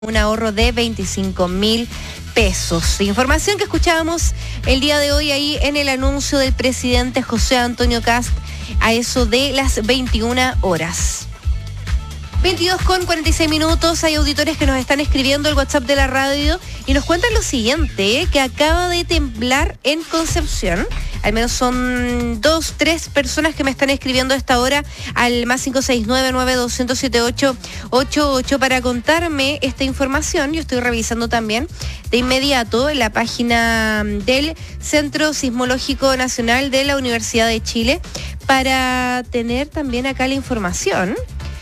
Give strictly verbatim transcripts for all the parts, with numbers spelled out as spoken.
un ahorro de veinticinco mil pesos. Información que escuchábamos el día de hoy ahí en el anuncio del presidente José Antonio Kast a eso de las veintiuna horas. veintidós con cuarenta y seis minutos, hay auditores que nos están escribiendo el WhatsApp de la radio y nos cuentan lo siguiente, ¿eh? que acaba de temblar en Concepción. Al menos son dos, tres personas que me están escribiendo a esta hora al más cinco seis nueve, nueve dos cero siete ocho ocho ocho para contarme esta información. Yo estoy revisando también de inmediato en la página del Centro Sismológico Nacional de la Universidad de Chile para tener también acá la información.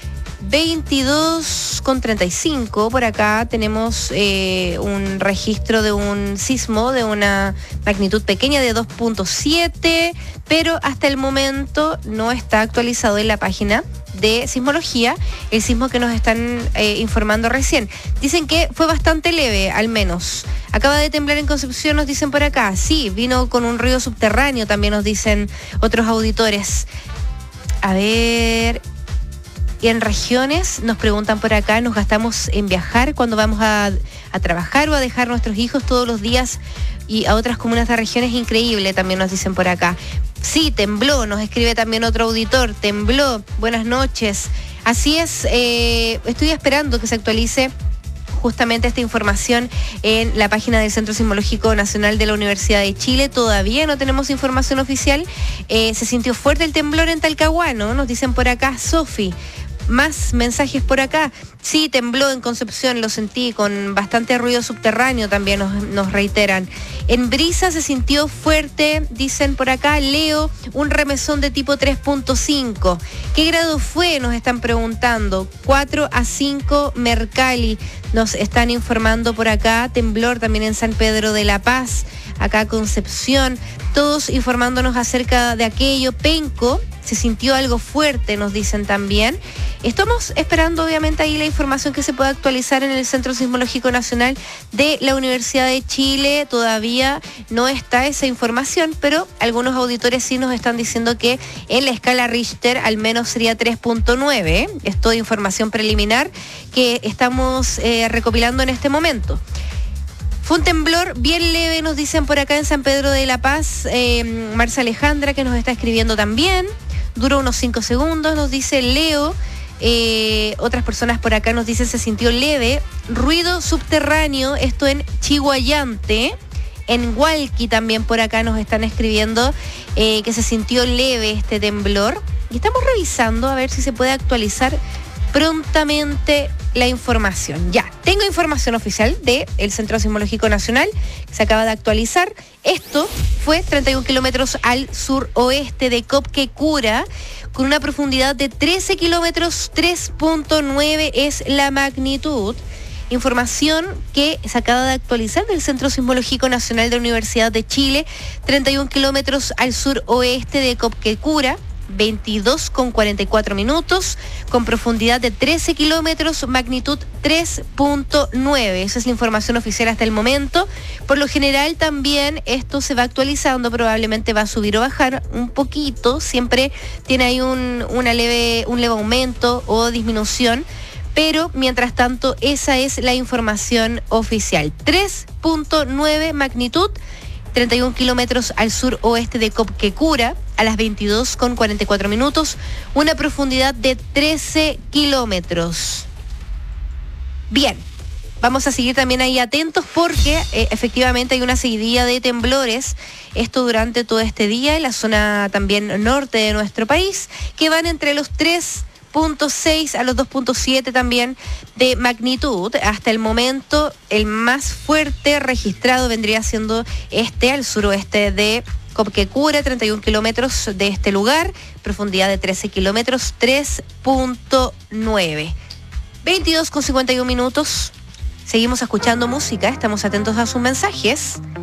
veintidós con treinta y cinco, por acá tenemos eh, un registro de un sismo de una magnitud pequeña de dos punto siete, pero hasta el momento no está actualizado en la página de sismología el sismo que nos están eh, informando recién. Dicen que fue bastante leve, al menos. Acaba de temblar en Concepción, nos dicen por acá. Sí, vino con un ruido subterráneo, también nos dicen otros auditores. A ver... Y en regiones, nos preguntan por acá, ¿nos gastamos en viajar cuando vamos a, a trabajar o a dejar a nuestros hijos todos los días y a otras comunas de regiones? Increíble, también nos dicen por acá. Sí, tembló, nos escribe también otro auditor, tembló, buenas noches. Así es, eh, estoy esperando que se actualice justamente esta información en la página del Centro Sismológico Nacional de la Universidad de Chile. Todavía no tenemos información oficial. Eh, se sintió fuerte el temblor en Talcahuano, nos dicen por acá, Sofi. Más mensajes por acá. Sí, tembló en Concepción, lo sentí, con bastante ruido subterráneo también nos, nos reiteran. En Brisa se sintió fuerte, dicen por acá, Leo, un remesón de tipo tres punto cinco. ¿Qué grado fue? Nos están preguntando. cuatro a cinco, Mercalli, nos están informando por acá. Temblor también en San Pedro de la Paz, acá Concepción, todos informándonos acerca de aquello. Penco, se sintió algo fuerte, nos dicen también. Estamos esperando obviamente ahí la información que se pueda actualizar en el Centro Sismológico Nacional de la Universidad de Chile. Todavía no está esa información, pero algunos auditores sí nos están diciendo que en la escala Richter al menos sería tres punto nueve. ¿eh? Esto de información preliminar que estamos eh, recopilando en este momento. Fue un temblor bien leve, nos dicen por acá en San Pedro de la Paz. Eh, Marcia Alejandra, que nos está escribiendo también. Duró unos cinco segundos, nos dice Leo. Eh, otras personas por acá nos dicen se sintió leve. Ruido subterráneo, esto en Chihuayante. En Hualqui también por acá nos están escribiendo eh, que se sintió leve este temblor. Y estamos revisando a ver si se puede actualizar prontamente la información. Ya, tengo información oficial del Centro Sismológico Nacional que se acaba de actualizar. Esto fue treinta y un kilómetros al suroeste de Copquecura, con una profundidad de trece kilómetros, tres punto nueve es la magnitud. Información que se acaba de actualizar del Centro Sismológico Nacional de la Universidad de Chile, treinta y un kilómetros al suroeste de Copquecura, veintidós con cuarenta y cuatro minutos, con profundidad de trece kilómetros, magnitud tres punto nueve. Esa es la información oficial hasta el momento. Por lo general también esto se va actualizando, probablemente va a subir o bajar un poquito, siempre tiene ahí un, una leve, un leve aumento o disminución, pero mientras tanto esa es la información oficial. tres punto nueve magnitud, treinta y un kilómetros al suroeste de Copquecura, a las veintidós con cuarenta y cuatro minutos, una profundidad de trece kilómetros. Bien, vamos a seguir también ahí atentos porque eh, efectivamente hay una seguidilla de temblores, esto durante todo este día en la zona también norte de nuestro país, que van entre los tres punto seis a los dos punto siete también de magnitud. Hasta el momento el más fuerte registrado vendría siendo este al suroeste de Copquecura, treinta y un kilómetros de este lugar, profundidad de trece kilómetros, tres punto nueve. veintidós con cincuenta y un minutos, seguimos escuchando música, estamos atentos a sus mensajes.